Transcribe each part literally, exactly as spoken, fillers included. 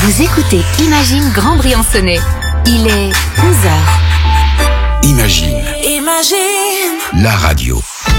Vous écoutez Imagine Grand Briançonnais. Il est onze heures. Imagine. Imagine. La radio.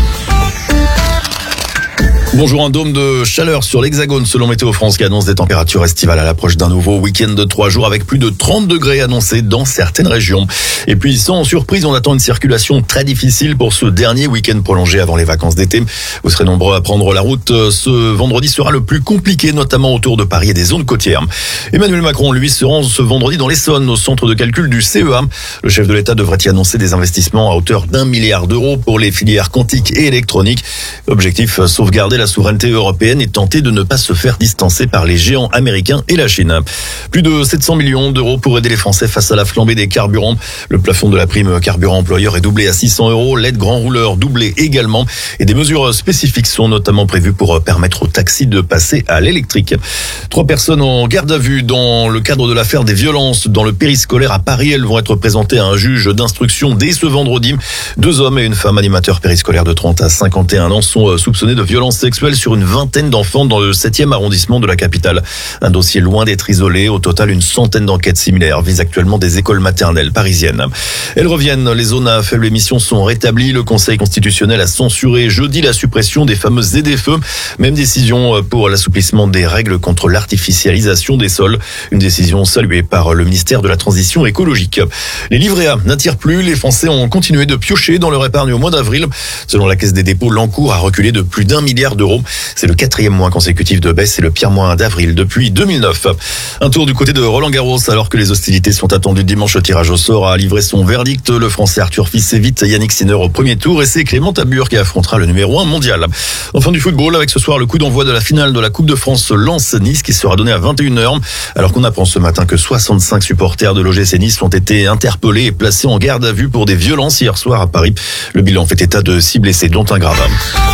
Bonjour, un dôme de chaleur sur l'Hexagone selon Météo France qui annonce des températures estivales à l'approche d'un nouveau week-end de trois jours avec plus de trente degrés annoncés dans certaines régions. Et puis sans surprise, on attend une circulation très difficile pour ce dernier week-end prolongé avant les vacances d'été. Vous serez nombreux à prendre la route. Ce vendredi sera le plus compliqué, notamment autour de Paris et des zones côtières. Emmanuel Macron, lui, se rend ce vendredi dans l'Essonne, au centre de calcul du C E A. Le chef de l'État devrait y annoncer des investissements à hauteur d'un milliard d'euros pour les filières quantiques et électroniques. Objectif, sauvegarder la souveraineté européenne et tenter de ne pas se faire distancer par les géants américains et la Chine. Plus de sept cents millions d'euros pour aider les Français face à la flambée des carburants. Le plafond de la prime carburant employeur est doublé à six cents euros. L'aide grand rouleur doublée également. Et des mesures spécifiques sont notamment prévues pour permettre aux taxis de passer à l'électrique. Trois personnes en garde à vue dans le cadre de l'affaire des violences dans le périscolaire à Paris. Elles vont être présentées à un juge d'instruction dès ce vendredi. Deux hommes et une femme animateurs périscolaires de trente à cinquante et un ans sont soupçonnés de violences sexuelles sur une vingtaine d'enfants dans le septième arrondissement de la capitale. Un dossier loin d'être isolé. Au total, une centaine d'enquêtes similaires visent actuellement des écoles maternelles parisiennes. Elles reviennent. Les zones à faible émission sont rétablies. Le Conseil constitutionnel a censuré jeudi la suppression des fameuses Z D F E. Même décision pour l'assouplissement des règles contre l'artificialisation des sols. Une décision saluée par le ministère de la Transition écologique. Les livrets A n'attirent plus. Les Français ont continué de piocher dans leur épargne au mois d'avril. Selon la Caisse des dépôts, l'encours a reculé de plus d'un milliard d'euros. C'est le quatrième mois consécutif de baisse et le pire mois d'avril depuis deux mille neuf. Un tour du côté de Roland-Garros alors que les hostilités sont attendues dimanche. Au tirage au sort a livré son verdict. Le Français Arthur Fils évite Yannick Sinner au premier tour et c'est Clément Tabur qui affrontera le numéro un mondial. Enfin du football avec ce soir le coup d'envoi de la finale de la Coupe de France Lens-Nice qui sera donné à vingt et une heures. Alors qu'on apprend ce matin que soixante-cinq supporters de l'O G C Nice ont été interpellés et placés en garde à vue pour des violences hier soir à Paris. Le bilan fait état de six blessés dont un grave.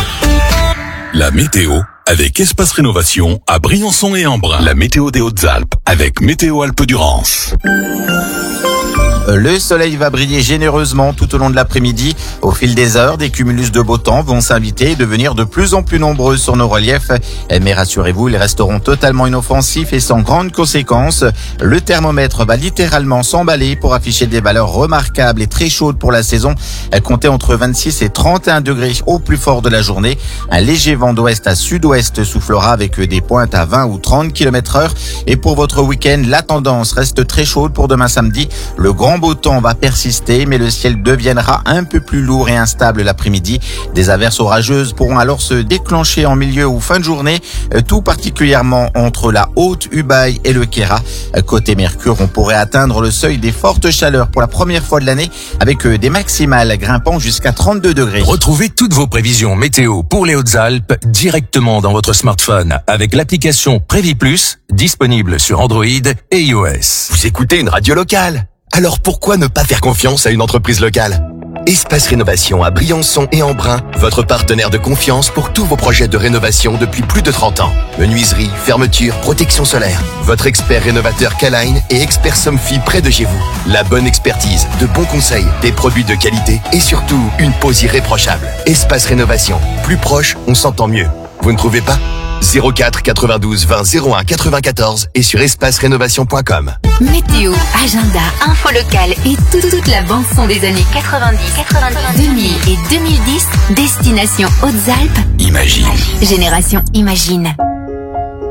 La météo avec Espace Rénovation à Briançon et Embrun. La météo des Hautes-Alpes avec Météo Alpes-Durance. Le soleil va briller généreusement tout au long de l'après-midi. Au fil des heures, des cumulus de beau temps vont s'inviter et devenir de plus en plus nombreux sur nos reliefs. Mais rassurez-vous, ils resteront totalement inoffensifs et sans grandes conséquences. Le thermomètre va littéralement s'emballer pour afficher des valeurs remarquables et très chaudes pour la saison. Comptez entre vingt-six et trente et un degrés au plus fort de la journée. Un léger vent d'ouest à sud-ouest soufflera avec des pointes à vingt ou trente kilomètres heure. Et pour votre week-end, la tendance reste très chaude pour demain samedi. Le grand beau temps va persister, mais le ciel deviendra un peu plus lourd et instable l'après-midi. Des averses orageuses pourront alors se déclencher en milieu ou fin de journée, tout particulièrement entre la Haute-Ubaye et le Queyras. Côté Mercure, on pourrait atteindre le seuil des fortes chaleurs pour la première fois de l'année, avec des maximales grimpant jusqu'à trente-deux degrés. Retrouvez toutes vos prévisions météo pour les Hautes-Alpes directement dans votre smartphone avec l'application Prévi Plus, disponible sur Android et iOS. Vous écoutez une radio locale? Alors pourquoi ne pas faire confiance à une entreprise locale? Espace Rénovation à Briançon et Embrun, votre partenaire de confiance pour tous vos projets de rénovation depuis plus de trente ans. Menuiserie, fermeture, protection solaire. Votre expert rénovateur K-Line et expert Somfy près de chez vous. La bonne expertise, de bons conseils, des produits de qualité et surtout une pose irréprochable. Espace Rénovation. Plus proche, on s'entend mieux. Vous ne trouvez pas? zéro quatre quatre-vingt-douze vingt zéro un quatre-vingt-quatorze et sur espace rénovation point com. Météo, agenda, info locale et toute, toute la bande son des années quatre-vingt-dix, quatre-vingt-dix, deux mille et deux mille dix. Destination Hautes-Alpes. Imagine. Génération Imagine.